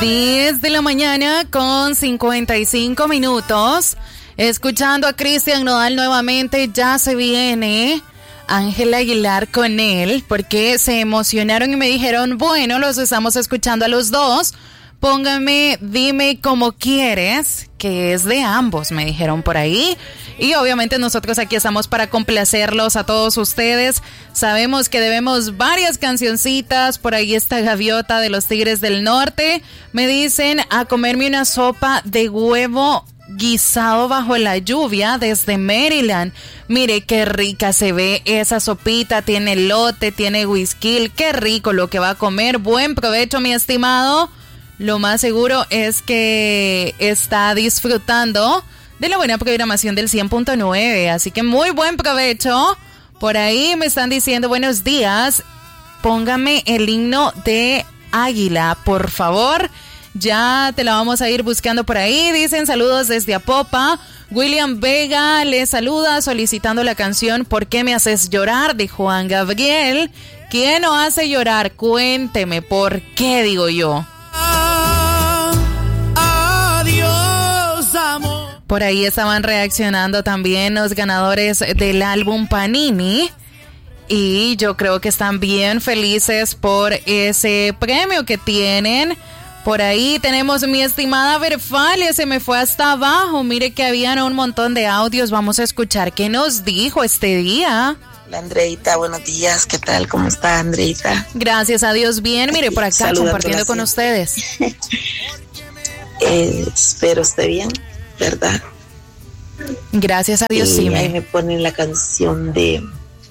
10 de la mañana con 55 minutos. Escuchando a Cristian Nodal nuevamente, ya se viene Ángela Aguilar con él, porque se emocionaron y me dijeron, bueno, los estamos escuchando a los dos. Póngame, dime cómo quieres, que es de ambos, me dijeron por ahí. Y obviamente nosotros aquí estamos para complacerlos a todos ustedes. Sabemos que debemos varias cancioncitas. Por ahí está Gaviota de los Tigres del Norte. Me dicen a comerme una sopa de huevo guisado bajo la lluvia desde Maryland. Mire qué rica se ve esa sopita, tiene elote, tiene whisky, qué rico lo que va a comer. Buen provecho, mi estimado. Lo más seguro es que está disfrutando de la buena programación del 100.9, así que muy buen provecho. Por ahí me están diciendo buenos días, póngame el himno de Águila, por favor. Ya te la vamos a ir buscando por ahí. Dicen saludos desde Apopa. William Vega le saluda solicitando la canción ¿Por qué me haces llorar? De Juan Gabriel. ¿Quién no hace llorar? Cuénteme, ¿por qué digo yo? Adiós, amor. Por ahí estaban reaccionando también los ganadores del álbum Panini. Y yo creo que están bien felices por ese premio que tienen. Por ahí tenemos mi estimada Verfalia, se me fue hasta abajo. Mire que habían un montón de audios. Vamos a escuchar qué nos dijo este día. Hola, Andreita, buenos días. ¿Qué tal? ¿Cómo está, Andreita? Gracias a Dios, bien. Mire, por acá compartiendo con ustedes. Espero esté bien, ¿verdad? Gracias a Dios, sí. Ahí me ponen la canción el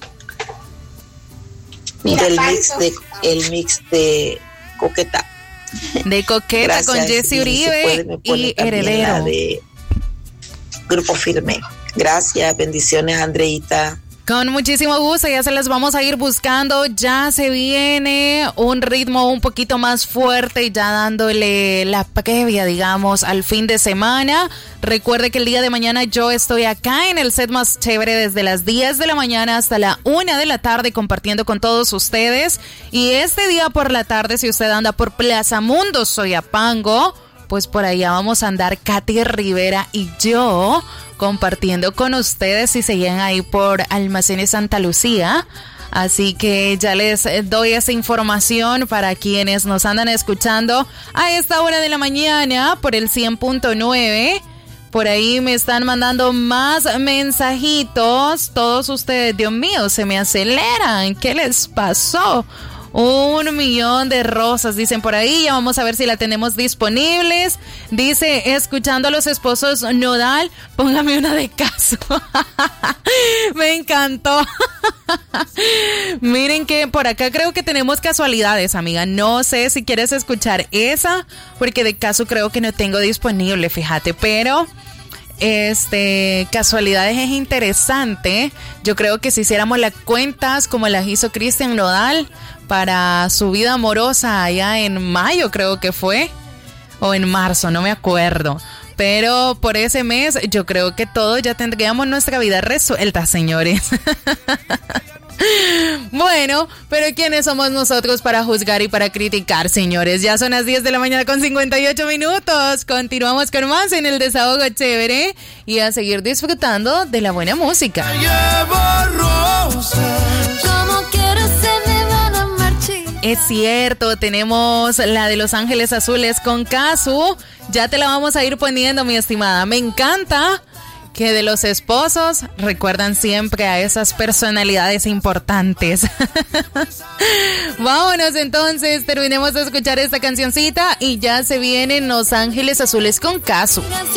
mix de Coqueta. De Coqueta. Gracias, con Jesse Uribe y Heredero. De Grupo Firme. Gracias, bendiciones, Andreita. Con muchísimo gusto, ya se las vamos a ir buscando. Ya se viene un ritmo un poquito más fuerte, ya dándole la previa, digamos, al fin de semana. Recuerde que el día de mañana yo estoy acá en el set más chévere desde las 10 de la mañana hasta la 1 de la tarde compartiendo con todos ustedes. Y este día por la tarde, si usted anda por Plaza Mundo Soyapango, pues por allá vamos a andar Katy Rivera y yo compartiendo con ustedes si seguían ahí por Almacenes Santa Lucía. Así que ya les doy esa información para quienes nos andan escuchando a esta hora de la mañana por el 100.9. Por ahí me están mandando más mensajitos. Todos ustedes, Dios mío, se me aceleran. ¿Qué les pasó? 1,000,000 de rosas, dicen por ahí. Ya vamos a ver si la tenemos disponibles. Dice, escuchando a los esposos Nodal, póngame una de Caso. Me encantó. Miren que por acá creo que tenemos casualidades, amiga. No sé si quieres escuchar esa, porque de Caso creo que no tengo disponible, fíjate, pero casualidades es interesante. Yo creo que si hiciéramos las cuentas como las hizo Cristian Nodal para su vida amorosa allá en mayo, creo que fue, o en marzo, no me acuerdo, pero por ese mes yo creo que todos ya tendríamos nuestra vida resuelta, señores. Bueno, pero ¿quiénes somos nosotros para juzgar y para criticar, señores? Ya son las 10 de la mañana con 58 minutos. Continuamos con más en el Desahogo Chévere y a seguir disfrutando de la buena música. Es cierto, tenemos la de Los Ángeles Azules con Casu. Ya te la vamos a ir poniendo, mi estimada. Me encanta que de los esposos recuerdan siempre a esas personalidades importantes. Vámonos entonces, terminemos de escuchar esta cancioncita y ya se vienen Los Ángeles Azules con Casu.